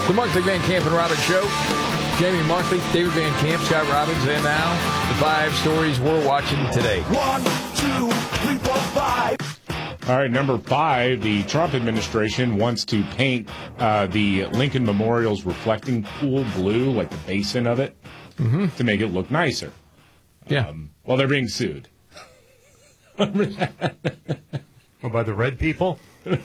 The Markley, Van Camp, and Robbins Show. Jamie Markley, David Van Camp, Scott Robbins, and now the 5 stories we're watching today. 1, 2, 3, 4, 5. All right, number 5, the Trump administration wants to paint the Lincoln Memorial's reflecting pool blue, like the basin of it, to make it look nicer. Yeah. Well, they're being sued. Well, by the red people?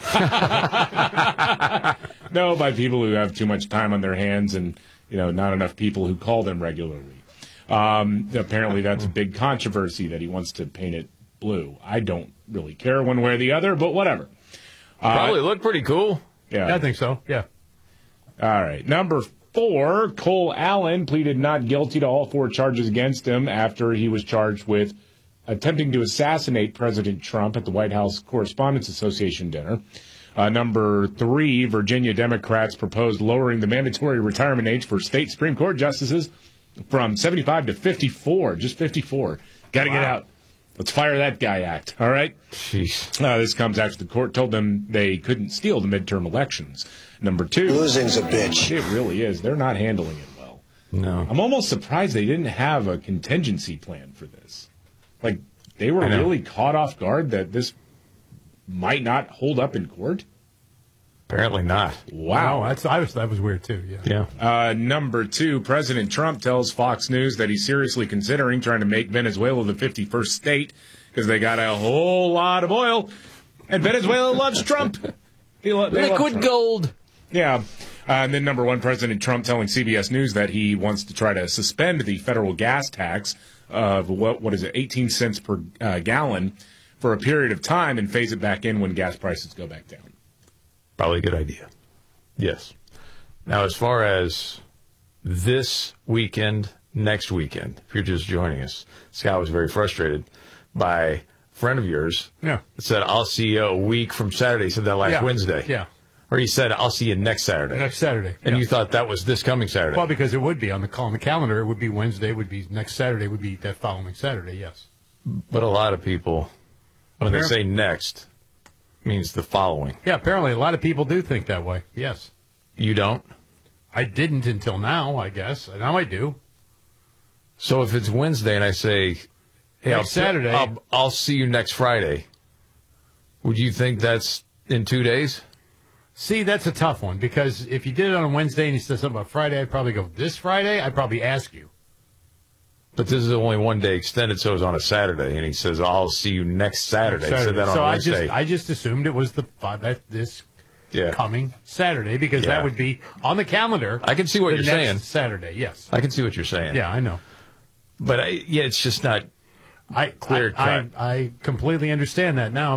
No, by people who have too much time on their hands and, not enough people who call them regularly. Apparently that's a big controversy that he wants to paint it blue. I don't really care one way or the other, but whatever. Probably look pretty cool. Yeah, I think so. Yeah. All right. Number 4, Cole Allen pleaded not guilty to all 4 charges against him after he was charged with attempting to assassinate President Trump at the White House Correspondents Association dinner. Number 3, Virginia Democrats proposed lowering the mandatory retirement age for state Supreme Court justices from 75 to 54. Just 54. Got to get out. Let's fire that guy act. All right? Jeez. This comes after the court told them they couldn't steal the midterm elections. Number 2. Losing's a bitch. It really is. They're not handling it well. No. I'm almost surprised they didn't have a contingency plan for this. Like, they were really caught off guard that this might not hold up in court? Apparently not. Wow. No, that was weird, too. Yeah. Number 2, President Trump tells Fox News that he's seriously considering trying to make Venezuela the 51st state because they got a whole lot of oil, and Venezuela loves Trump. Liquid gold. Yeah. And then number 1, President Trump telling CBS News that he wants to try to suspend the federal gas tax of, what is it, 18 cents per gallon for a period of time and phase it back in when gas prices go back down. Probably a good idea. Yes. Now, as far as this weekend, next weekend, if you're just joining us, Scott was very frustrated by a friend of yours that said, I'll see you a week from Saturday. He said that last Wednesday. Yeah. Or he said, I'll see you next Saturday. Next Saturday. And you thought that was this coming Saturday. Well, because it would be on the calendar. It would be Wednesday. It would be next Saturday. It would be that following Saturday, yes. But a lot of people, when they say next, means the following. Yeah, apparently a lot of people do think that way, yes. You don't? I didn't until now, I guess. Now I do. So if it's Wednesday and I say, hey, Saturday, I'll see you next Friday, would you think that's in 2 days? See, that's a tough one, because if you did it on a Wednesday and you said something about Friday, I'd probably go, this Friday? I'd probably ask you. But this is only 1 day extended, so it's on a Saturday, and he says, I'll see you next Saturday. He said that on Wednesday. I just assumed it was this coming Saturday, because that would be on the calendar. I can see what you're saying. Saturday, yes. I can see what you're saying. Yeah, I know. But, it's just not clear cut. I completely understand that now.